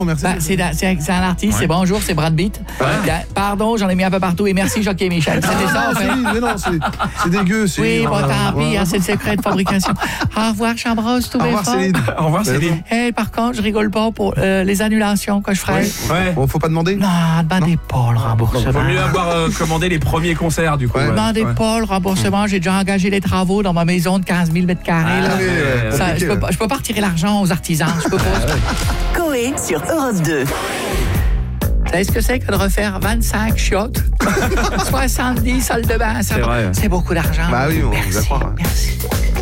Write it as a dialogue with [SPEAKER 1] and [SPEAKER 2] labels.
[SPEAKER 1] Merci.
[SPEAKER 2] C'est un artiste, c'est bonjour, c'est Brad Pitt. Pardon, j'en ai mis un peu partout et merci Jacques et Michel. C'était ça, en fait.
[SPEAKER 1] Mais non, c'est dégueu.
[SPEAKER 2] Oui, bon, tant pis, c'est le secret de fabrication. Au revoir, j'embrasse tous mes frères.
[SPEAKER 3] Au revoir, Céline.
[SPEAKER 2] Par contre, je rigole pas pour les annulations que je ferai.
[SPEAKER 3] Ouais.
[SPEAKER 1] Bon, faut pas demander.
[SPEAKER 2] Non, demandez pas le remboursement.
[SPEAKER 3] Vaut mieux avoir commandé les premiers concerts, du coup.
[SPEAKER 2] Demandez pas le remboursement. J'ai déjà engagé les travaux dans ma maison de 15 000 mètres carrés. Je peux pas retirer l'argent aux artisans. Je peux pas.
[SPEAKER 4] Coé sur Europe 2.
[SPEAKER 2] Vous savez ce que c'est que de refaire 25 chiottes? 70 salles de bain,
[SPEAKER 3] C'est vrai.
[SPEAKER 2] C'est beaucoup d'argent.
[SPEAKER 1] Bah oui, on vous
[SPEAKER 2] merci,
[SPEAKER 1] apprend.
[SPEAKER 2] merci.